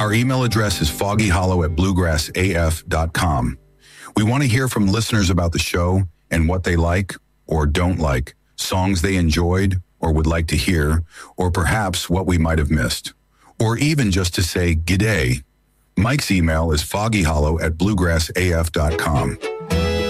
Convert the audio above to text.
Our email address is foggyhollow@bluegrassaf.com. We want to hear from listeners about the show and what they like or don't like, songs they enjoyed or would like to hear, or perhaps what we might have missed, or even just to say g'day. Mike's email is foggyhollow@bluegrassaf.com.